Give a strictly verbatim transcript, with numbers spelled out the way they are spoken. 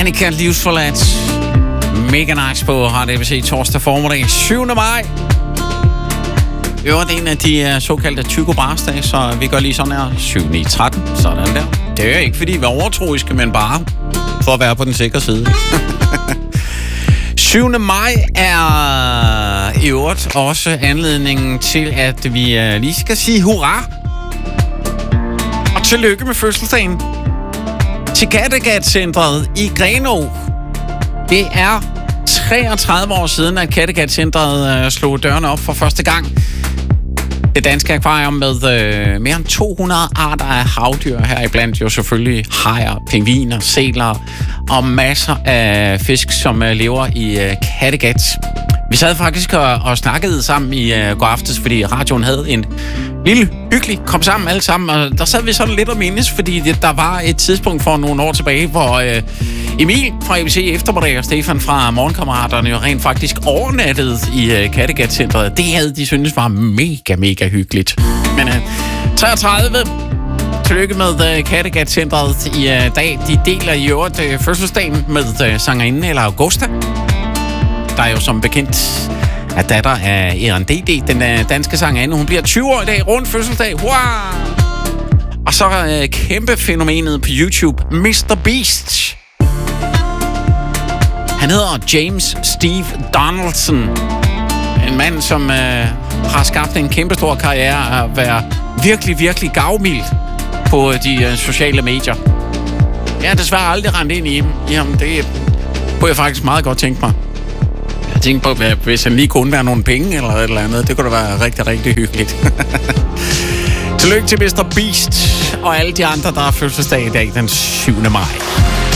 Danica, livsforladt. Mega nice på H D B C torsdag formiddag, syvende maj. Øvrigt en af de såkaldte Tycho Brahes, så vi gør lige sådan her. syv ni tretten, sådan der. Det er ikke, fordi vi er overtroiske, men bare for at være på den sikre side. syvende maj er i øvrigt også anledningen til, at vi lige skal sige hurra. Og tillykke med fødselsdagen til Kattegat-centret i Grenaa. Det er treogtredive år siden, at Kattegat-centret øh, slog dørene op for første gang. Det danske akvarium med øh, mere end to hundrede arter af havdyr, heriblandt jo selvfølgelig hajer, pingviner, sæler og masser af fisk, som øh, lever i øh, Kattegat. Vi sad faktisk og, og snakkede sammen i øh, går aftes, fordi radioen havde en lille hyggelig kom sammen alle sammen, og der sad vi sådan lidt og mindes, fordi det, der var et tidspunkt for nogle år tilbage, hvor øh, Emil fra A B C Eftermiddag og Stefan fra Morgenkammeraterne jo rent faktisk overnattede i øh, Kattegat-centret. Det havde de syntes var mega, mega hyggeligt. Men øh, treogtredive, tillykke med øh, Kattegat-centret i øh, dag. De deler i øvrigt øh, fødselsdagen med øh, sangerinden eller Augusta, der er jo som bekendt er datter af Eran D D, den uh, danske sangerinde. Hun bliver tyve år i dag, rundt fødselsdag. Wow! Og så er uh, kæmpe fænomenet på YouTube, mister Beast. Han hedder James Steve Donaldson. En mand, som uh, har skabt en kæmpe stor karriere af at være virkelig, virkelig gavmild på de uh, sociale medier. Jeg har desværre aldrig rendt ind i ham. Jamen, det kunne jeg faktisk meget godt tænke mig. Jeg tænkte på, hvis han lige kunne være nogle penge eller et eller andet, det kunne da være rigtig, rigtig hyggeligt. Tillykke til mister Beast og alle de andre, der har fødselsdag i dag den syvende maj.